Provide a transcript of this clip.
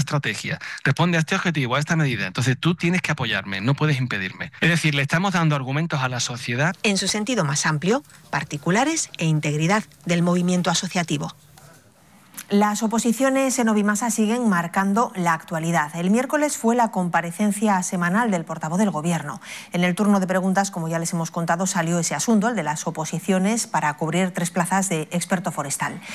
estrategia, responde a este objetivo, a esta medida. Entonces tú tienes que apoyarme, no puedes impedirme. Es decir, le estamos dando argumentos a la sociedad. En su sentido más amplio, particulares e integridad del movimiento asociativo. Las oposiciones en Obimasa siguen marcando la actualidad. El miércoles fue la comparecencia semanal del portavoz del Gobierno. En el turno de preguntas, como ya les hemos contado, salió ese asunto, el de las oposiciones, para cubrir 3 plazas de experto forestal.